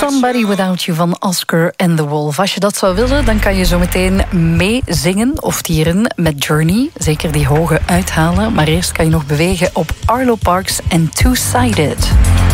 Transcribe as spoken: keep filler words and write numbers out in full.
Somebody Without You van Oscar and the Wolf. Als je dat zou willen, dan kan je zo meteen meezingen of tieren met Journey. Zeker die hoge uithalen. Maar eerst kan je nog bewegen op Arlo Parks en Two-Sided.